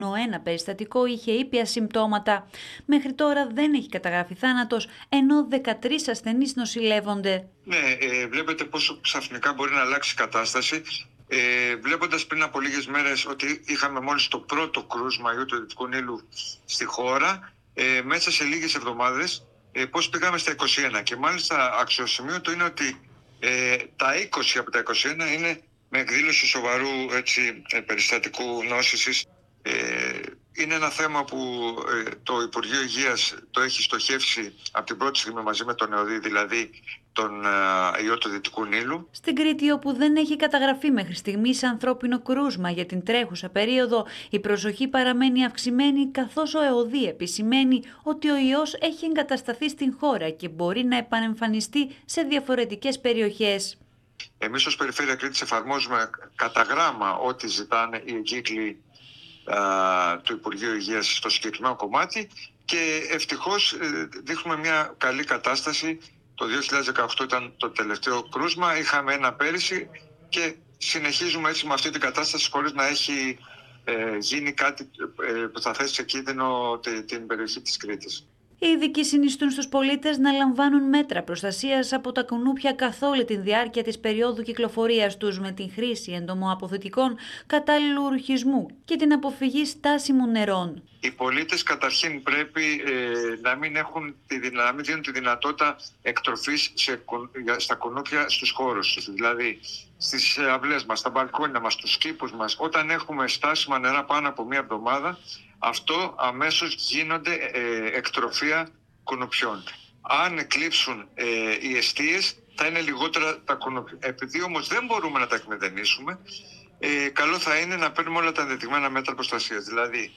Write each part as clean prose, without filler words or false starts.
Ένα περιστατικό είχε ήπια συμπτώματα. Μέχρι τώρα δεν έχει καταγραφεί θάνατος, ενώ 13 ασθενείς νοσηλεύονται. Ναι, βλέπετε πόσο ξαφνικά μπορεί να αλλάξει η κατάσταση. Βλέποντας πριν από λίγες μέρες ότι είχαμε μόλις το πρώτο κρούσμα ιού του Δυτικού Νείλου στη χώρα, μέσα σε λίγες εβδομάδες πώς πήγαμε στα 21. Και μάλιστα αξιοσημείωτο είναι ότι τα 20 από τα 21 είναι με εκδήλωση σοβαρού περιστατικού νόσησης. Είναι ένα θέμα που το Υπουργείο Υγείας το έχει στοχεύσει από την πρώτη στιγμή μαζί με τον ΕΟΔΗ, δηλαδή τον ιό του Δυτικού Νείλου. Στην Κρήτη, όπου δεν έχει καταγραφεί μέχρι στιγμής ανθρώπινο κρούσμα για την τρέχουσα περίοδο, η προσοχή παραμένει αυξημένη, καθώς ο ΕΟΔΗ επισημαίνει ότι ο ιός έχει εγκατασταθεί στην χώρα και μπορεί να επανεμφανιστεί σε διαφορετικές περιοχές. Εμείς ως Περιφέρεια Κρήτης εφαρμόζουμε κατά γράμμα ό,τι ζητάνε οι εγκύκλοι του Υπουργείου Υγείας στο συγκεκριμένο κομμάτι και ευτυχώς δείχνουμε μια καλή κατάσταση. Το 2018 ήταν το τελευταίο κρούσμα, είχαμε ένα πέρυσι και συνεχίζουμε έτσι με αυτή την κατάσταση χωρίς να έχει γίνει κάτι που θα θέσει σε κίνδυνο την περιοχή της Κρήτης. Οι ειδικοί συνιστούν στους πολίτες να λαμβάνουν μέτρα προστασίας από τα κουνούπια καθ' όλη τη διάρκεια της περίοδου κυκλοφορίας τους, με την χρήση εντομοαποθετικών, κατάλληλου ρουχισμού και την αποφυγή στάσιμων νερών. Οι πολίτες καταρχήν πρέπει να μην δίνουν τη δυνατότητα εκτροφής στα κουνούπια στους χώρους τους, δηλαδή στις αυλές μας, στα μπαλκόνια μας, στους κήπους μας. Όταν έχουμε στάσιμα νερά πάνω από μία εβδομάδα, αυτό αμέσως γίνονται εκτροφία κουνουπιών. Αν εκλείψουν οι εστίες, θα είναι λιγότερα τα κουνούπια. Επειδή όμως δεν μπορούμε να τα εκμεδενήσουμε, καλό θα είναι να παίρνουμε όλα τα ενδεδειγμένα μέτρα προστασίας. Δηλαδή,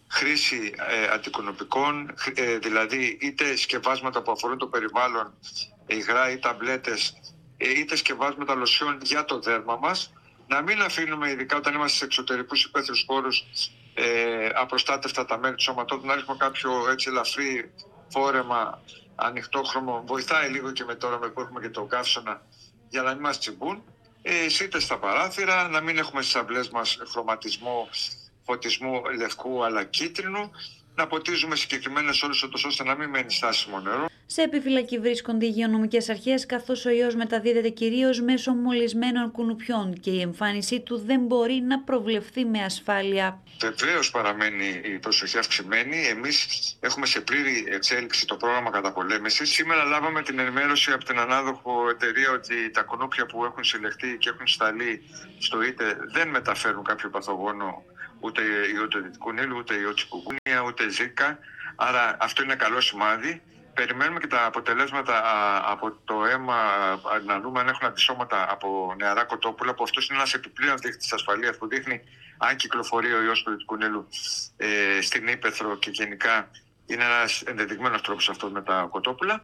χρήση αντικονουπικών, δηλαδή είτε σκευάσματα που αφορούν το περιβάλλον, υγρά ή ταμπλέτες, είτε σκευάσματα λοσιών για το δέρμα μας. Να μην αφήνουμε, ειδικά όταν είμαστε σε εξωτερικούς υπαίθριους χώρους, απροστάτευτα τα μέρη του σώματός, να ρίχνουμε κάποιο έτσι ελαφρύ φόρεμα ανοιχτόχρωμο. Βοηθάει λίγο και με τώρα που έχουμε και το καύσωνα για να μην μας τσιμπούν. Σίτες στα παράθυρα, να μην έχουμε στις αυλές μας χρωματισμό φωτισμού λευκού αλλά κίτρινου, να ποτίζουμε συγκεκριμένες ώρες ώστε να μην μένει στάσιμο νερό. Σε επιφυλακή βρίσκονται οι υγειονομικές αρχές, καθώς ο ιός μεταδίδεται κυρίως μέσω μολυσμένων κουνουπιών και η εμφάνισή του δεν μπορεί να προβλεφθεί με ασφάλεια. Βεβαίως παραμένει η προσοχή αυξημένη. Εμείς έχουμε σε πλήρη εξέλιξη το πρόγραμμα καταπολέμησης. Σήμερα λάβαμε την ενημέρωση από την ανάδοχο εταιρεία ότι τα κουνούπια που έχουν συλλεχθεί και έχουν σταλεί στο ΙΤΕ δεν μεταφέρουν κάποιο παθογόνο, ούτε ιό του Δυτικού Νείλου, ούτε ιό τσικουγούνια, ούτε ζίκα. Άρα αυτό είναι καλό σημάδι. Περιμένουμε και τα αποτελέσματα από το αίμα, να δούμε αν έχουν αντισώματα από νεαρά κοτόπουλα, που αυτός είναι ένας επιπλέον δείκτης ασφαλείας που δείχνει αν κυκλοφορεί ο ιός του Δυτικού Νείλου στην ύπαιθρο, και γενικά είναι ένας ενδεδειγμένος τρόπος αυτός με τα κοτόπουλα.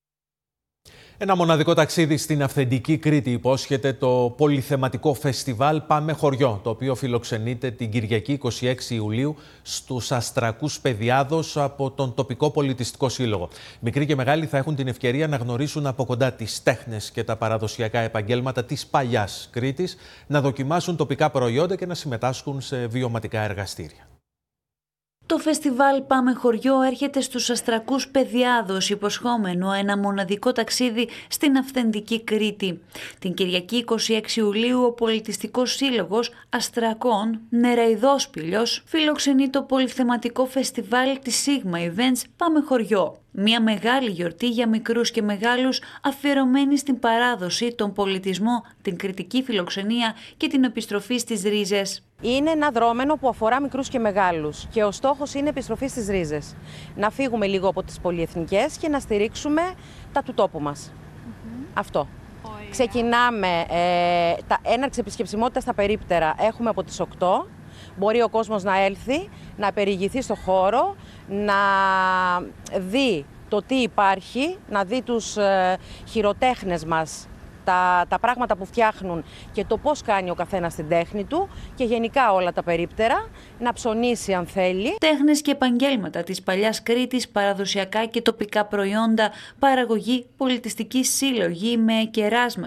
Ένα μοναδικό ταξίδι στην αυθεντική Κρήτη υπόσχεται το πολυθεματικό φεστιβάλ Πάμε Χωριό, το οποίο φιλοξενείται την Κυριακή 26 Ιουλίου στους Αστρακούς Παιδιάδος από τον τοπικό πολιτιστικό σύλλογο. Μικροί και μεγάλοι θα έχουν την ευκαιρία να γνωρίσουν από κοντά τις τέχνες και τα παραδοσιακά επαγγέλματα της παλιάς Κρήτης, να δοκιμάσουν τοπικά προϊόντα και να συμμετάσχουν σε βιωματικά εργαστήρια. Το φεστιβάλ Πάμε Χωριό έρχεται στους Αστρακούς Παιδιάδος, υποσχόμενο ένα μοναδικό ταξίδι στην αυθεντική Κρήτη. Την Κυριακή 26 Ιουλίου ο Πολιτιστικός Σύλλογος Αστρακών Νεραϊδόσπηλιος φιλοξενεί το πολυθεματικό φεστιβάλ της Sigma Events Πάμε Χωριό. Μια μεγάλη γιορτή για μικρούς και μεγάλους, αφιερωμένη στην παράδοση, τον πολιτισμό, την κριτική φιλοξενία και την επιστροφή στις ρίζες. Είναι ένα δρόμενο που αφορά μικρούς και μεγάλους και ο στόχος είναι επιστροφή στις ρίζες. Να φύγουμε λίγο από τις πολυεθνικές και να στηρίξουμε τα του τόπου μας. Αυτό. Ξεκινάμε έναρξη επισκεψιμότητας στα περίπτερα. Έχουμε από τις 8. Μπορεί ο κόσμος να έλθει, να περιηγηθεί στο χώρο, να δει το τι υπάρχει, να δει τους χειροτέχνες μας, τα πράγματα που φτιάχνουν και το πώς κάνει ο καθένας την τέχνη του και γενικά όλα τα περίπτερα, να ψωνίσει αν θέλει. Τέχνες και επαγγέλματα της παλιάς Κρήτης, παραδοσιακά και τοπικά προϊόντα, παραγωγή, πολιτιστική σύλλογη με κεράσματα.